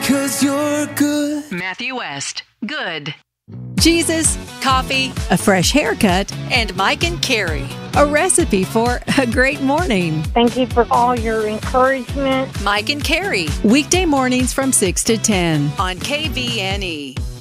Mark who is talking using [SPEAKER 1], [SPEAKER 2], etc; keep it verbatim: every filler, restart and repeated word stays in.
[SPEAKER 1] 'cause you're good.
[SPEAKER 2] Matthew West, good.
[SPEAKER 3] Jesus, coffee, a fresh haircut, and Mike and Carrie. A recipe for a great morning.
[SPEAKER 4] Thank you for all your encouragement.
[SPEAKER 3] Mike and Carrie, weekday mornings from six to ten on K V N E.